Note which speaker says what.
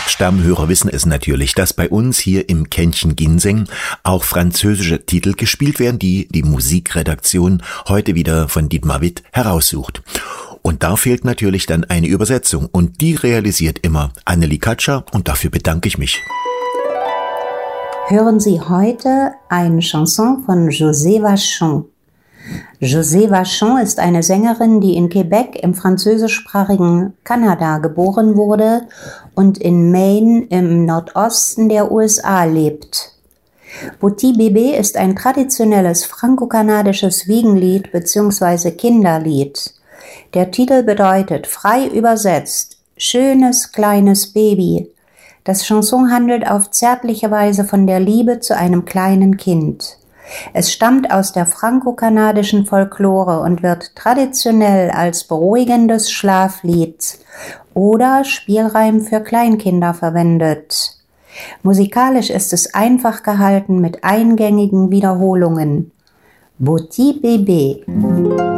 Speaker 1: Stammhörer wissen es natürlich, dass bei uns hier im Kännchen Ginseng auch französische Titel gespielt werden, die die Musikredaktion heute wieder von Dietmar Witt heraussucht. Und da fehlt natürlich dann eine Übersetzung und die realisiert immer Annelie Katscher und dafür bedanke ich mich.
Speaker 2: Hören Sie heute eine Chanson von José Vachon. José Vachon ist eine Sängerin, die in Quebec im französischsprachigen Kanada geboren wurde und in Maine im Nordosten der USA lebt. Petit Bébé ist ein traditionelles franco-kanadisches Wiegenlied bzw. Kinderlied. Der Titel bedeutet, frei übersetzt, schönes kleines Baby. Das Chanson handelt auf zärtliche Weise von der Liebe zu einem kleinen Kind. Es stammt aus der franco-kanadischen Folklore und wird traditionell als beruhigendes Schlaflied oder Spielreim für Kleinkinder verwendet. Musikalisch ist es einfach gehalten mit eingängigen Wiederholungen. Petit Bébé.